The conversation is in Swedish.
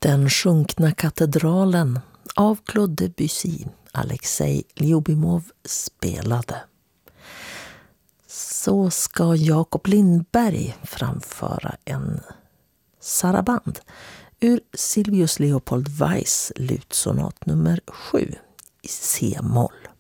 Den sjunkna katedralen av Claude Debussy, Alexej Ljubimov spelade. Så ska Jakob Lindberg framföra en saraband ur Silvius Leopold Weiss lutsonat nummer 7 i C-moll.